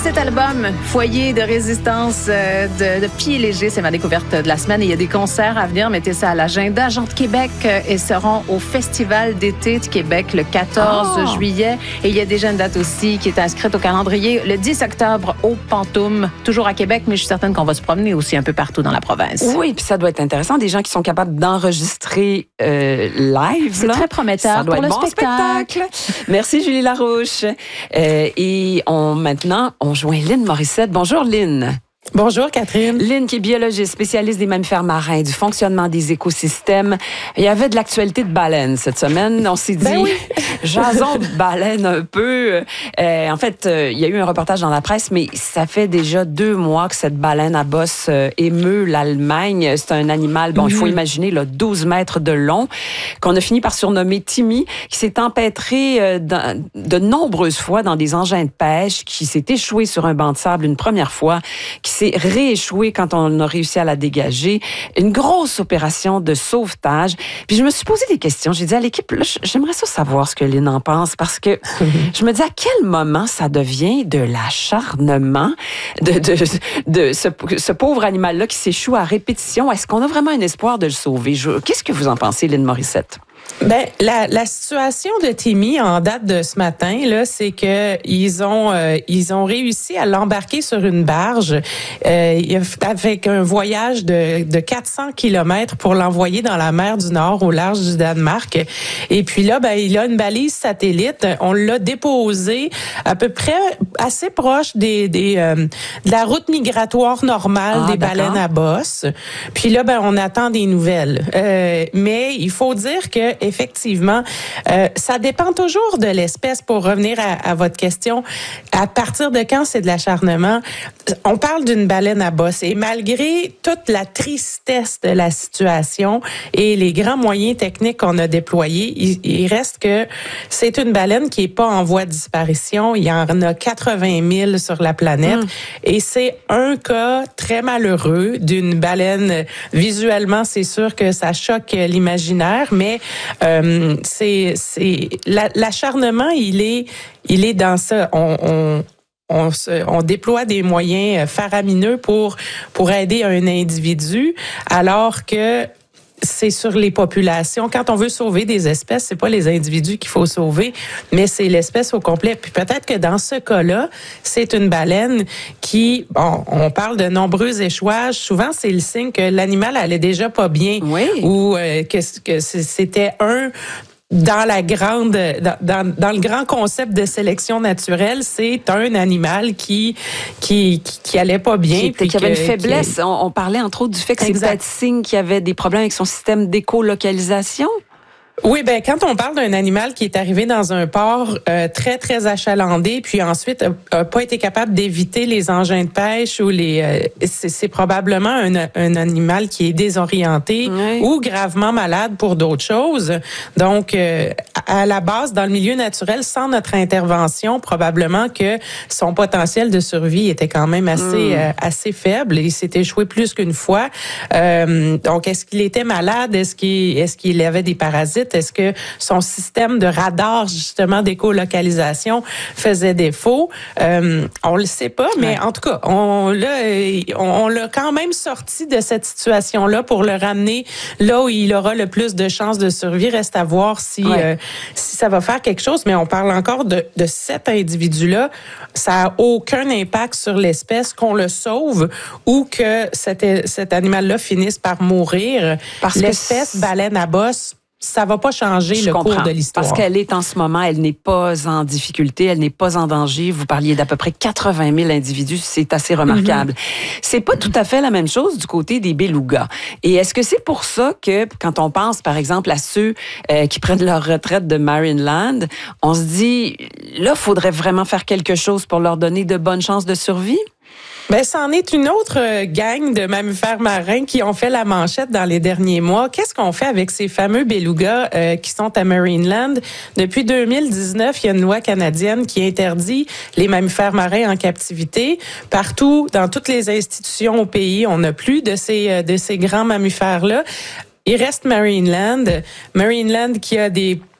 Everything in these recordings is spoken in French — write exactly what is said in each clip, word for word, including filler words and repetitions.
cet album, Foyer de résistance euh, de, de Pieds légers, c'est ma découverte de la semaine. Et il y a des concerts à venir, mettez ça à l'agenda. Jean de Québec euh, et seront au Festival d'été de Québec le quatorze oh. juillet. Et il y a déjà une date aussi qui est inscrite au calendrier le dix octobre au Pantoum, toujours à Québec, mais je suis certaine qu'on va se promener aussi un peu partout dans la province. Oui, puis ça doit être intéressant. Des gens qui sont capables d'enregistrer euh, live. C'est là. très prometteur ça doit pour être le bon spectacle. spectacle. Merci Julie Larouche. Euh, et on maintenant, on joint Lynn Morissette. Bonjour Lynn. Bonjour Catherine. Lynn qui est biologiste, spécialiste des mammifères marins, du fonctionnement des écosystèmes. Il y avait de l'actualité de baleine cette semaine. On s'est dit, ben oui. jason de baleine un peu. Euh, en fait, euh, il y a eu un reportage dans la presse, mais ça fait déjà deux mois que cette baleine à bosse euh, émeut l'Allemagne. C'est un animal, bon, mm-hmm. il faut imaginer, là, douze mètres de long, qu'on a fini par surnommer Timmy, qui s'est empêtré euh, dans, de nombreuses fois dans des engins de pêche, qui s'est échoué sur un banc de sable une première fois, qui s'est rééchoué quand on a réussi à la dégager. Une grosse opération de sauvetage. Puis je me suis posé des questions. J'ai dit à l'équipe, là, j'aimerais ça savoir ce que Lynn en pense, parce que je me dis à quel moment ça devient de l'acharnement de, de, de ce, ce pauvre animal-là qui s'échoue à répétition. Est-ce qu'on a vraiment un espoir de le sauver? Je, qu'est-ce que vous en pensez, Lynn Morissette? Ben la, la situation de Timmy en date de ce matin là, c'est que ils ont euh, ils ont réussi à l'embarquer sur une barge euh, avec un voyage de de quatre cents kilomètres pour l'envoyer dans la mer du Nord au large du Danemark. Et puis là, ben il a une balise satellite. On l'a déposé à peu près assez proche des des euh, de la route migratoire normale ah, des d'accord. baleines à bosse. Puis là, ben on attend des nouvelles. Euh, mais il faut dire que effectivement, euh, ça dépend toujours de l'espèce. Pour revenir à, à votre question, à partir de quand c'est de l'acharnement? On parle d'une baleine à bosse et malgré toute la tristesse de la situation et les grands moyens techniques qu'on a déployés, il, il reste que c'est une baleine qui est pas en voie de disparition. Il y en a quatre-vingt mille sur la planète mmh. et c'est un cas très malheureux d'une baleine. Visuellement, c'est sûr que ça choque l'imaginaire, mais Euh, c'est c'est la, l'acharnement, il est il est dans ça. On, on On, se, on déploie des moyens faramineux pour pour aider un individu, alors que c'est sur les populations. Quand on veut sauver des espèces, c'est pas les individus qu'il faut sauver, mais c'est l'espèce au complet. Puis peut-être que dans ce cas-là, c'est une baleine qui, bon, on parle de nombreux échouages. Souvent, c'est le signe que l'animal allait déjà pas bien, oui. ou euh, que, que c'était un dans la grande dans, dans dans le grand concept de sélection naturelle, c'est un animal qui qui qui, qui allait pas bien, qui, puis qui avait que, une faiblesse. Qui... On, on parlait entre autres du fait que c'est peut-être signe qu'il y avait des problèmes avec son système d'écolocalisation. Oui, ben quand on parle d'un animal qui est arrivé dans un port euh, très très achalandé, puis ensuite a, a pas été capable d'éviter les engins de pêche ou les, euh, c'est, c'est probablement un, un animal qui est désorienté oui. ou gravement malade pour d'autres choses. Donc, euh, à la base, dans le milieu naturel, sans notre intervention, probablement que son potentiel de survie était quand même assez mm. euh, assez faible. Il s'est échoué plus qu'une fois. Euh, donc, est-ce qu'il était malade? Est-ce qu'il est-ce qu'il avait des parasites? Est-ce que son système de radar, justement, d'écolocalisation faisait défaut? Euh, on le sait pas, mais ouais. en tout cas, on l'a, on, on l'a quand même sorti de cette situation-là pour le ramener là où il aura le plus de chances de survie. Reste à voir si, ouais. euh, si ça va faire quelque chose, mais on parle encore de, de cet individu-là. Ça n'a aucun impact sur l'espèce, qu'on le sauve ou que cet, cet animal-là finisse par mourir. Parce l'espèce que baleine à bosse, ça va pas changer Je le comprends, cours de l'histoire. Parce qu'elle est en ce moment, elle n'est pas en difficulté, elle n'est pas en danger. Vous parliez d'à peu près quatre-vingt mille individus, c'est assez remarquable. Mm-hmm. C'est pas tout à fait la même chose du côté des belugas. Et est-ce que c'est pour ça que quand on pense, par exemple, à ceux euh, qui prennent leur retraite de Marineland, on se dit, là, il faudrait vraiment faire quelque chose pour leur donner de bonnes chances de survie? Ben, c'en est une autre gang de mammifères marins qui ont fait la manchette dans les derniers mois. Qu'est-ce qu'on fait avec ces fameux belugas euh, qui sont à Marineland? Depuis deux mille dix-neuf, il y a une loi canadienne qui interdit les mammifères marins en captivité. Partout, dans toutes les institutions au pays, on n'a plus de ces, de ces grands mammifères-là. Il reste Marineland. Marineland qui a des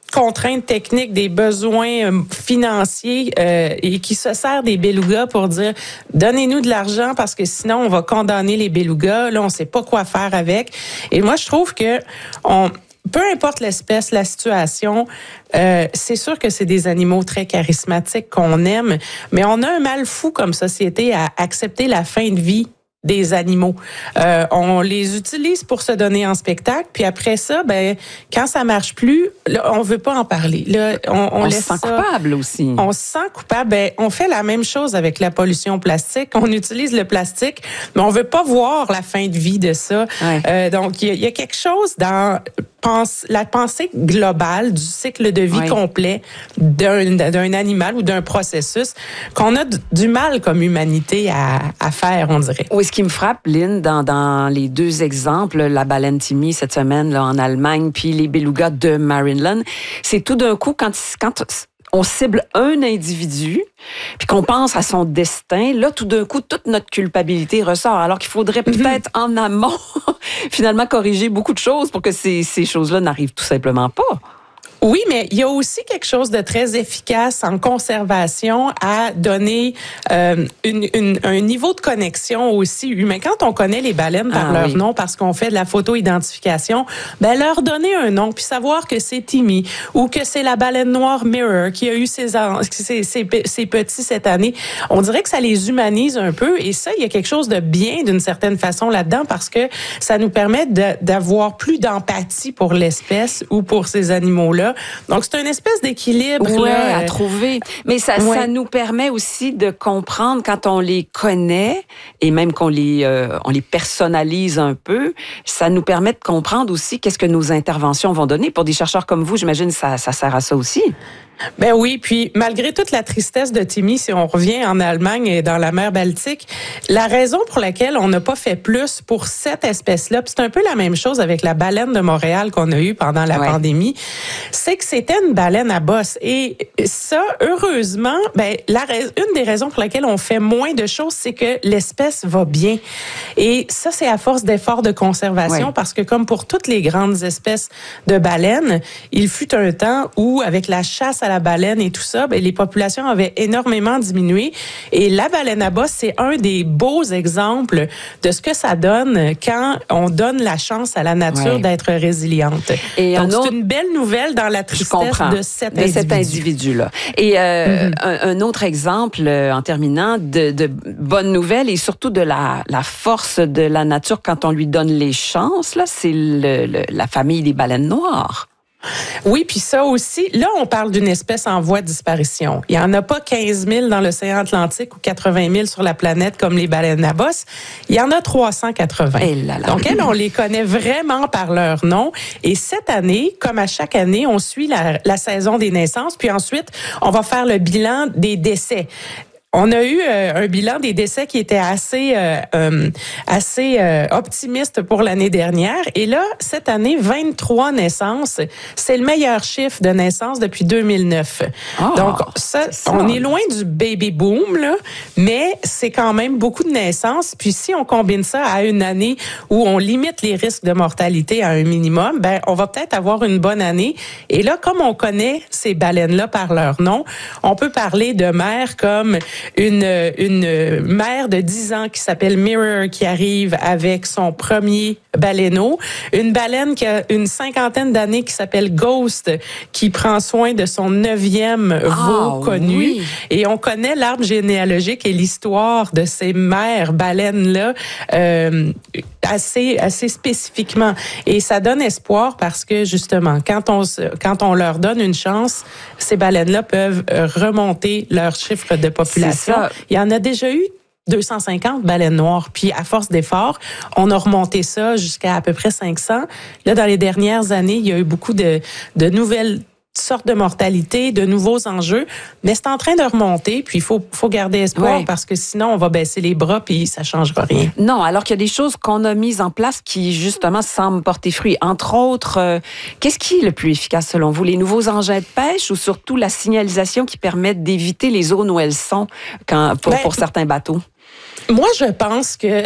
contraintes techniques, des besoins euh, financiers euh, et qui se sert des belugas pour dire donnez-nous de l'argent parce que sinon on va condamner les belugas. Là, on sait pas quoi faire avec. Et moi, je trouve que on peu importe l'espèce, la situation, euh, c'est sûr que c'est des animaux très charismatiques qu'on aime, mais on a un mal fou comme société à accepter la fin de vie des animaux. Euh, on les utilise pour se donner en spectacle, puis après ça, ben quand ça marche plus, là, on veut pas en parler. Là, on, on, on laisse se sent ça. coupable aussi. On se sent coupable. Ben, on fait la même chose avec la pollution plastique. On utilise le plastique, mais on veut pas voir la fin de vie de ça. Ouais. Euh, donc, il y, y a quelque chose dans pense, la pensée globale du cycle de vie oui. complet d'un, d'un animal ou d'un processus qu'on a d- du mal comme humanité à, à faire, on dirait. Oui, ce qui me frappe, Lynn, dans, dans les deux exemples, la baleine Timmy cette semaine là, en Allemagne, puis les belugas de Marineland, c'est tout d'un coup, quand, quand on cible un individu, puis qu'on pense à son destin, là, tout d'un coup, toute notre culpabilité ressort, alors qu'il faudrait peut-être en amont, finalement, corriger beaucoup de choses pour que ces, ces choses-là n'arrivent tout simplement pas. Oui, mais il y a aussi quelque chose de très efficace en conservation à donner euh, une, une, un niveau de connexion aussi humain. Quand on connaît les baleines par ah, leur oui. nom, parce qu'on fait de la photo-identification, ben leur donner un nom, puis savoir que c'est Timmy ou que c'est la baleine noire Mirror qui a eu ses, ses, ses, ses petits cette année, on dirait que ça les humanise un peu. Et ça, il y a quelque chose de bien d'une certaine façon là-dedans parce que ça nous permet de, d'avoir plus d'empathie pour l'espèce ou pour ces animaux-là. Donc, c'est une espèce d'équilibre ouais, là, à euh, trouver. Mais ça, ouais. ça nous permet aussi de comprendre quand on les connaît et même qu'on les, euh, on les personnalise un peu, ça nous permet de comprendre aussi qu'est-ce que nos interventions vont donner. Pour des chercheurs comme vous, j'imagine ça, ça sert à ça aussi. Ben oui, puis malgré toute la tristesse de Timmy, si on revient en Allemagne et dans la mer Baltique, la raison pour laquelle on n'a pas fait plus pour cette espèce-là, puis c'est un peu la même chose avec la baleine de Montréal qu'on a eue pendant la ouais. pandémie, c'est que c'était une baleine à bosse. Et ça, heureusement, ben la une des raisons pour laquelle on fait moins de choses, c'est que l'espèce va bien. Et ça, c'est à force d'efforts de conservation, ouais. parce que comme pour toutes les grandes espèces de baleines, il fut un temps où, avec la chasse à la baleine et tout ça, ben, les populations avaient énormément diminué. Et la baleine à bosse, c'est un des beaux exemples de ce que ça donne quand on donne la chance à la nature ouais. d'être résiliente. Et donc, autre... c'est une belle nouvelle dans la tristesse de cet de individu. cet individu-là. Et euh, mm-hmm. un, un autre exemple, euh, en terminant, de, de bonnes nouvelles et surtout de la, la force de la nature quand on lui donne les chances, là, c'est le, le, la famille des baleines noires. Oui, puis ça aussi, là, on parle d'une espèce en voie de disparition. Il n'y en a pas quinze mille dans l'océan Atlantique ou quatre-vingt mille sur la planète comme les baleines à bosse. Il y en a trois cent quatre-vingts. Et là là. Donc, elles, on les connaît vraiment par leur nom. Et cette année, comme à chaque année, on suit la, la saison des naissances, puis ensuite, on va faire le bilan des décès. On a eu euh, un bilan des décès qui était assez euh, euh, assez euh, optimiste pour l'année dernière. Et là, cette année, vingt-trois naissances. C'est le meilleur chiffre de naissances depuis deux mille neuf. Oh, donc, ça, ça, on est loin du baby boom, là, mais c'est quand même beaucoup de naissances. Puis si on combine ça à une année où on limite les risques de mortalité à un minimum, ben on va peut-être avoir une bonne année. Et là, comme on connaît ces baleines-là par leur nom, on peut parler de mères comme Une, une mère de dix ans qui s'appelle Mirror qui arrive avec son premier baleineau. Une baleine qui a une cinquantaine d'années qui s'appelle Ghost qui prend soin de son neuvième veau oh, connu. Oui. Et on connaît l'arbre généalogique et l'histoire de ces mères baleines-là euh, assez, assez spécifiquement. Et ça donne espoir parce que justement, quand on, quand on leur donne une chance, ces baleines-là peuvent remonter leur chiffre de population. Il y en a déjà eu deux cent cinquante baleines noires. Puis, à force d'efforts, on a remonté ça jusqu'à à peu près cinq cents. Là, dans les dernières années, il y a eu beaucoup de, de nouvelles sortes de mortalité, de nouveaux enjeux, mais c'est en train de remonter, puis il faut, faut garder espoir, oui. parce que sinon, on va baisser les bras, puis ça ne changera rien. Non, alors qu'il y a des choses qu'on a mises en place qui, justement, semblent porter fruit. Entre autres, euh, qu'est-ce qui est le plus efficace, selon vous? Les nouveaux engins de pêche ou surtout la signalisation qui permet d'éviter les zones où elles sont quand, pour, ben, pour certains bateaux? Moi, je pense que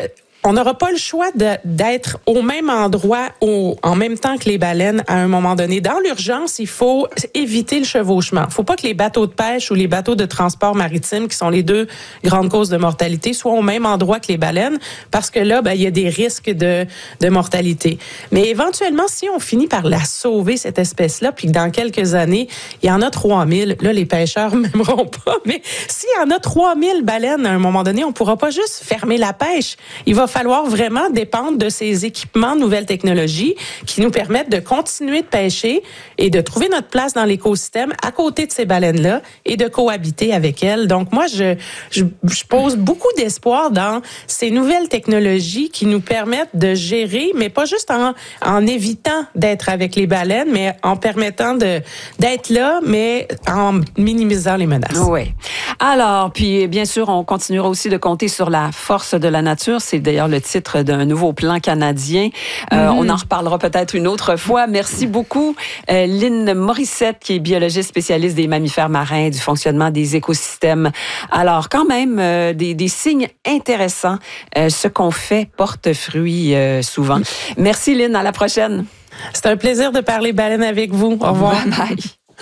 on n'aura pas le choix de, d'être au même endroit au, en même temps que les baleines à un moment donné. Dans l'urgence, il faut éviter le chevauchement. Il ne faut pas que les bateaux de pêche ou les bateaux de transport maritime, qui sont les deux grandes causes de mortalité, soient au même endroit que les baleines, parce que là, ben, il y a des risques de, de mortalité. Mais éventuellement, si on finit par la sauver, cette espèce-là, puis que dans quelques années, il y en a trois mille, là, les pêcheurs ne m'aimeront pas, mais s'il y en a trois mille baleines à un moment donné, on ne pourra pas juste fermer la pêche. Il va falloir vraiment dépendre de ces équipements de nouvelles technologies qui nous permettent de continuer de pêcher et de trouver notre place dans l'écosystème à côté de ces baleines-là et de cohabiter avec elles. Donc, moi, je, je, je pose beaucoup d'espoir dans ces nouvelles technologies qui nous permettent de gérer, mais pas juste en, en évitant d'être avec les baleines, mais en permettant de, d'être là, mais en minimisant les menaces. Oui. Alors, puis bien sûr, on continuera aussi de compter sur la force de la nature. C'est d'ailleurs le titre d'un nouveau plan canadien. Euh, mm-hmm. On en reparlera peut-être une autre fois. Merci beaucoup, euh, Lynn Morissette, qui est biologiste spécialiste des mammifères marins, du fonctionnement des écosystèmes. Alors, quand même, euh, des, des signes intéressants. Euh, ce qu'on fait porte fruit euh, souvent. Merci, Lynn. À la prochaine. C'est un plaisir de parler baleine avec vous. Au revoir. Bye bye.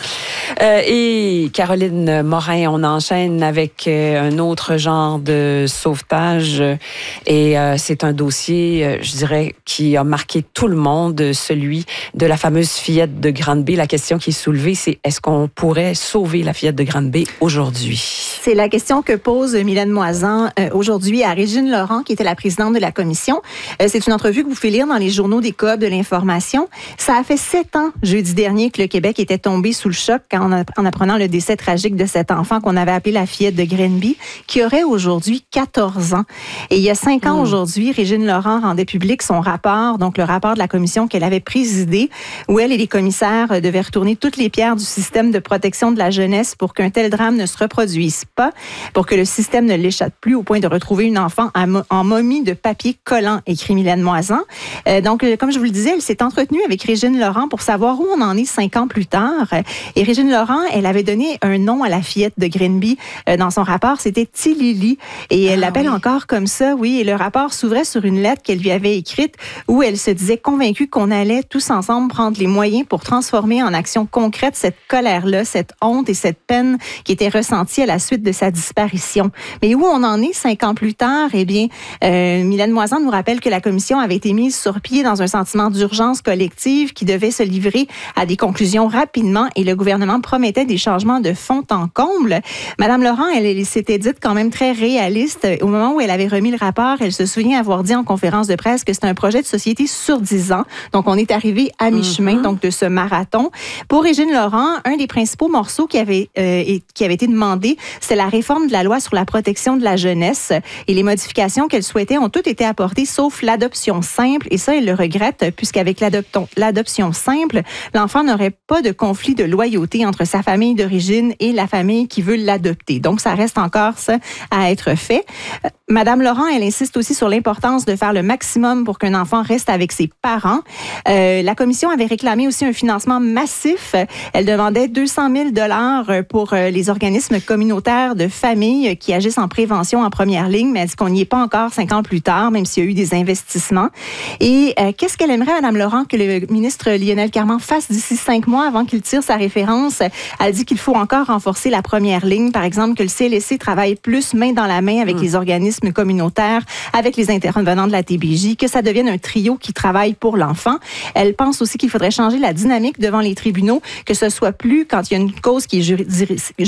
Euh, et Caroline Morin, on enchaîne avec euh, un autre genre de sauvetage et euh, c'est un dossier, euh, je dirais, qui a marqué tout le monde, celui de la fameuse fillette de Granby. La question qui est soulevée, c'est est-ce qu'on pourrait sauver la fillette de Granby aujourd'hui? C'est la question que pose Mylène Moisan euh, aujourd'hui à Régine Laurent, qui était la présidente de la commission. Euh, c'est une entrevue que vous pouvez lire dans les journaux des Coop de l'information. Ça a fait sept ans, jeudi dernier, que le Québec était tombé sous le choc quand En, en apprenant le décès tragique de cet enfant qu'on avait appelé la fillette de Granby, qui aurait aujourd'hui quatorze ans. Et il y a cinq ans mmh. aujourd'hui, Régine Laurent rendait public son rapport, donc le rapport de la commission qu'elle avait présidé, où elle et les commissaires devaient retourner toutes les pierres du système de protection de la jeunesse pour qu'un tel drame ne se reproduise pas, pour que le système ne l'échappe plus au point de retrouver une enfant en momie de papier collant, écrit Mylène Moisan. Euh, donc, comme je vous le disais, elle s'est entretenue avec Régine Laurent pour savoir où on en est cinq ans plus tard. Et Régine Laurent, elle avait donné un nom à la fillette de Granby euh, dans son rapport, c'était Tilili. Et elle ah, l'appelle oui. encore comme ça, oui. Et le rapport s'ouvrait sur une lettre qu'elle lui avait écrite où elle se disait convaincue qu'on allait tous ensemble prendre les moyens pour transformer en action concrète cette colère-là, cette honte et cette peine qui était ressentie à la suite de sa disparition. Mais où on en est cinq ans plus tard? Eh bien, euh, Mylène Moisan nous rappelle que la commission avait été mise sur pied dans un sentiment d'urgence collective qui devait se livrer à des conclusions rapidement et le gouvernement promettait des changements de fond en comble. Madame Laurent, elle, elle s'était dite quand même très réaliste. Au moment où elle avait remis le rapport, elle se souvient avoir dit en conférence de presse que c'était un projet de société sur dix ans. Donc, on est arrivé à mi-chemin mm-hmm. donc de ce marathon. Pour Régine Laurent, un des principaux morceaux qui avait, euh, et, qui avait été demandé, c'est la réforme de la loi sur la protection de la jeunesse. Et les modifications qu'elle souhaitait ont toutes été apportées, sauf l'adoption simple. Et ça, elle le regrette, puisqu'avec l'adoption simple, l'enfant n'aurait pas de conflit de loyauté entre sa famille d'origine et la famille qui veut l'adopter. Donc, ça reste encore ça à être fait. Madame Laurent, elle insiste aussi sur l'importance de faire le maximum pour qu'un enfant reste avec ses parents. Euh, la commission avait réclamé aussi un financement massif. Elle demandait deux cent mille dollars pour les organismes communautaires de famille qui agissent en prévention en première ligne, mais elle dit qu'on n'y est pas encore cinq ans plus tard, même s'il y a eu des investissements. Et euh, qu'est-ce qu'elle aimerait, Madame Laurent, que le ministre Lionel Carman fasse d'ici cinq mois avant qu'il tire sa référence? Elle dit qu'il faut encore renforcer la première ligne. Par exemple, que le C L S C travaille plus main dans la main avec mmh. les organismes communautaires, avec les intervenants de la T B J, que ça devienne un trio qui travaille pour l'enfant. Elle pense aussi qu'il faudrait changer la dynamique devant les tribunaux, que ce soit plus quand il y a une cause qui est juri-